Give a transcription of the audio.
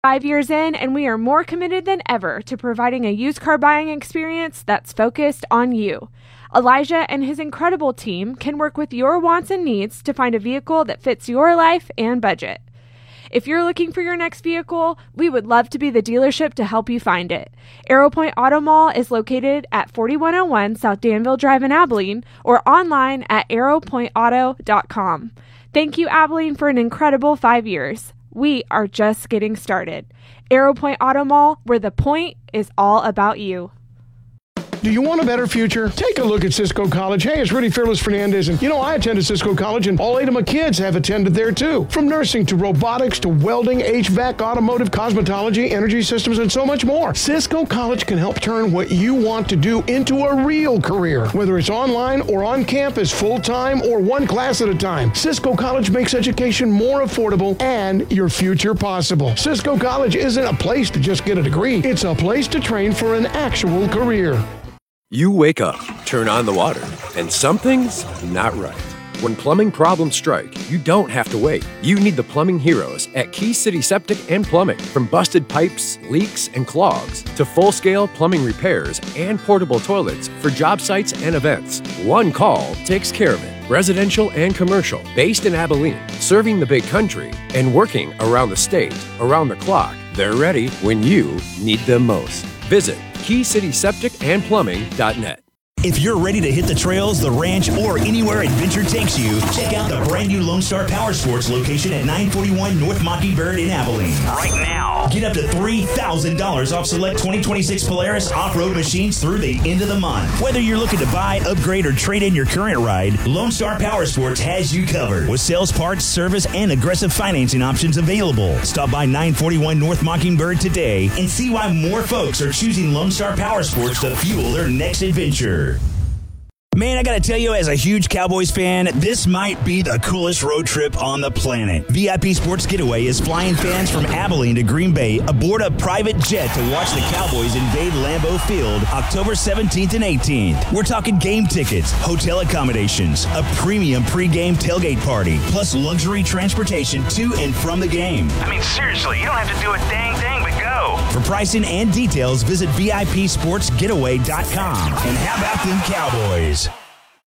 5 years in, and we are more committed than ever to providing a used car buying experience that's focused on you. Elijah and his incredible team can work with your wants and needs to find a vehicle that fits your life and budget. If you're looking for your next vehicle, we would love to be the dealership to help you find it. Arrow Point Auto Mall is located at 4101 South Danville Drive in Abilene, or online at arrowpointauto.com. Thank you, Abilene, for an incredible 5 years. We are just getting started. Arrow Point Auto Mall, where the point is all about you. Do you want a better future? Take a look at Cisco College. Hey, it's Rudy Fearless Fernandez, and I attended Cisco College, and all 8 of my kids have attended there too. From nursing to robotics to welding, HVAC, automotive, cosmetology, energy systems, and so much more. Cisco College can help turn what you want to do into a real career, whether it's online or on campus, full-time or one class at a time. Cisco College makes education more affordable and your future possible. Cisco College isn't a place to just get a degree. It's a place to train for an actual career. You wake up, turn on the water, and something's not right. When plumbing problems strike, you don't have to wait. You need the plumbing heroes at Key City Septic and Plumbing. From busted pipes, leaks, and clogs to full-scale plumbing repairs and portable toilets for job sites and events, one call takes care of it. Residential and commercial, based in Abilene, serving the big country, and working around the state, around the clock. They're ready when you need them most. Visit KeyCitySepticAndPlumbing.net. If you're ready to hit the trails, the ranch, or anywhere adventure takes you, check out the brand new Lone Star Power Sports location at 941 North Mockingbird in Abilene. Right now, get up to $3,000 off select 2026 Polaris off-road machines through the end of the month. Whether you're looking to buy, upgrade, or trade in your current ride, Lone Star Power Sports has you covered with sales, parts, service, and aggressive financing options available. Stop by 941 North Mockingbird today and see why more folks are choosing Lone Star Power Sports to fuel their next adventure. Man, I gotta tell you, as a huge Cowboys fan, this might be the coolest road trip on the planet. VIP Sports Getaway is flying fans from Abilene to Green Bay aboard a private jet to watch the Cowboys invade Lambeau Field October 17th and 18th. We're talking game tickets, hotel accommodations, a premium pregame tailgate party, plus luxury transportation to and from the game. I mean, seriously, you don't have to do a dang thing but go. For pricing and details, visit VIPSportsGetaway.com. And how about them Cowboys?